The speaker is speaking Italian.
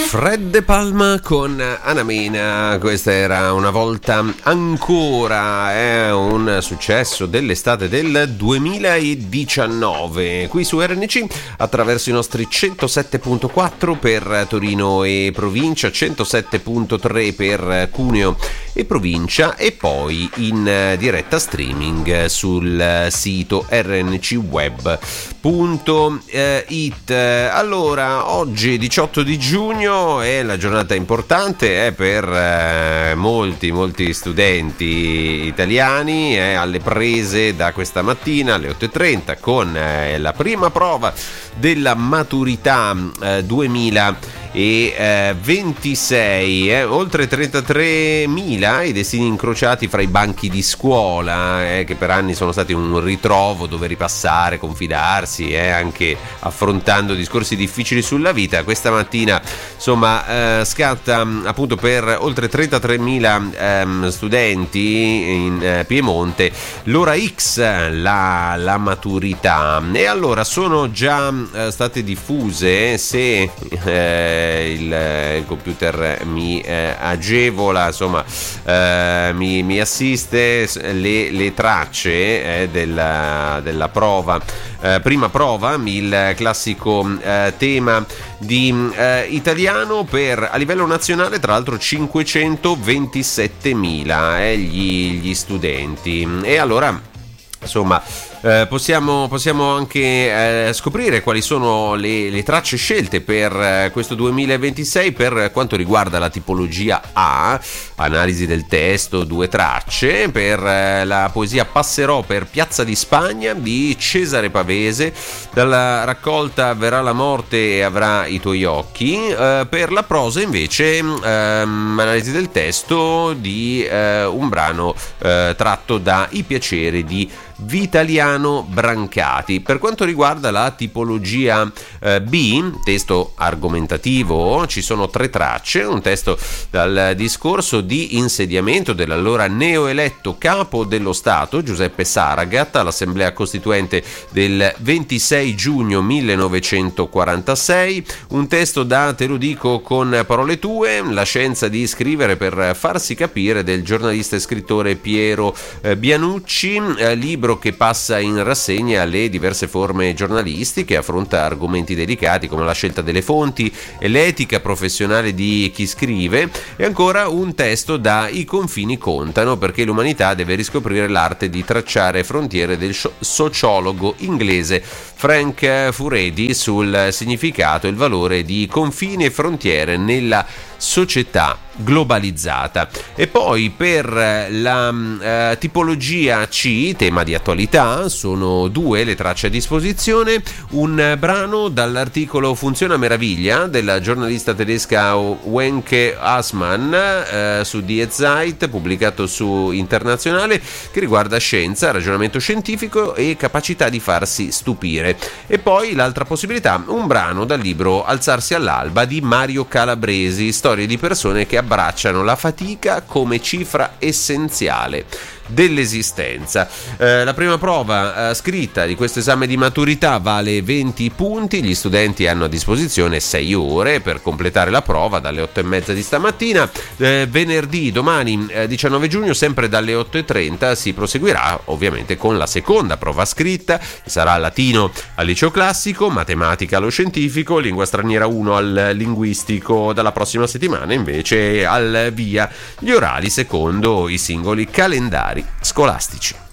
Fred De Palma con Anamena, questa era Una volta ancora, è un successo dell'estate del 2019, qui su RNC attraverso i nostri 107.4 per Torino e provincia, 107.3 per Cuneo e provincia e poi in diretta streaming sul sito rncweb.it. Allora, oggi 18 di giugno è la giornata importante per molti studenti italiani, alle prese da questa mattina alle 8:30 con la prima prova della maturità 2026, oltre 33.000 i destini incrociati fra i banchi di scuola, che per anni sono stati un ritrovo dove ripassare, confidarsi, anche affrontando discorsi difficili sulla vita. Questa mattina insomma scatta appunto per oltre 33.000 studenti in Piemonte l'ora X, la maturità, e allora sono già state diffuse, se il computer mi agevola, insomma mi assiste, le tracce della prova, prima prova, il classico tema di italiano a livello nazionale, tra l'altro 527.000 gli studenti, e allora insomma possiamo anche scoprire quali sono le tracce scelte per questo 2026 per quanto riguarda la tipologia A, analisi del testo, 2 tracce, per la poesia Passerò per Piazza di Spagna di Cesare Pavese, dalla raccolta Verrà la morte e avrà i tuoi occhi, per la prosa invece analisi del testo di un brano tratto da I piaceri di Vitaliano Brancati. Per quanto riguarda la tipologia B, testo argomentativo, ci sono 3 tracce, un testo dal discorso di insediamento dell'allora neoeletto capo dello Stato Giuseppe Saragat all'Assemblea Costituente del 26 giugno 1946, un testo da Te lo dico con parole tue, la scienza di scrivere per farsi capire del giornalista e scrittore Piero Bianucci, libro che passa in rassegna le diverse forme giornalistiche, affronta argomenti delicati come la scelta delle fonti e l'etica professionale di chi scrive, e ancora un testo da I confini contano, perché l'umanità deve riscoprire l'arte di tracciare frontiere del sociologo inglese Frank Furedi sul significato e il valore di confini e frontiere nella società globalizzata. E poi per la tipologia C, tema di attualità, sono 2 le tracce a disposizione, un brano dall'articolo Funziona meraviglia della giornalista tedesca Wenke Assmann su Die Zeit, pubblicato su Internazionale, che riguarda scienza, ragionamento scientifico e capacità di farsi stupire. E poi l'altra possibilità, un brano dal libro Alzarsi all'alba di Mario Calabresi, storie di persone che abbracciano la fatica come cifra essenziale dell'esistenza. La prima prova scritta di questo esame di maturità vale 20 punti, gli studenti hanno a disposizione 6 ore per completare la prova dalle 8:30 di stamattina. Venerdì, domani 19 giugno, sempre dalle 8:30 si proseguirà ovviamente con la seconda prova scritta, che sarà latino al liceo classico, matematica allo scientifico, lingua straniera 1 al linguistico. Dalla prossima settimana invece al via gli orali secondo i singoli calendari scolastici.